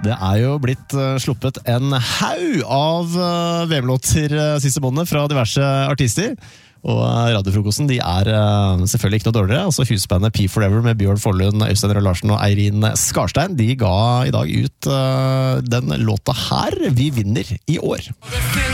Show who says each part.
Speaker 1: Det jo blitt sluppet en haug av VM-låter siste måned fra diverse artister. Og radiofrokosten, de selvfølgelig ikke noe dårligere. Altså husbandet P4Ever med Bjørn Forlund, Øystein Rød Larsen og Eirin Skarstein, de ga i dag ut den låta her, Vi vinner i år.